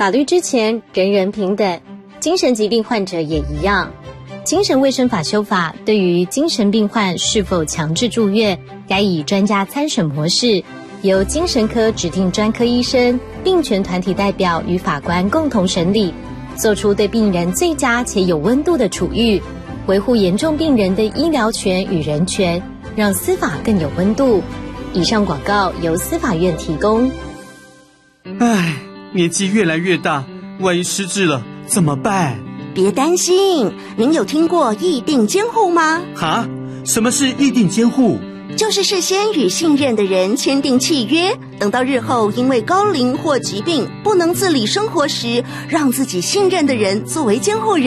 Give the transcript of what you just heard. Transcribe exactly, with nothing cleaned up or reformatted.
法律之前人人平等，精神疾病患者也一样。精神卫生法修法对于精神病患是否强制住院，该以专家参审模式，由精神科指定专科医生、病权团体代表与法官共同审理，做出对病人最佳且有温度的处遇，维护严重病人的医疗权与人权，让司法更有温度。以上广告由司法院提供。 唉，年纪越来越大，万一失智了怎么办？ 别担心，您有听过议定监护吗？ 哈？什么是议定监护？ 就是事先与信任的人签订契约，等到日后因为高龄或疾病不能自理生活时，让自己信任的人作为监护人。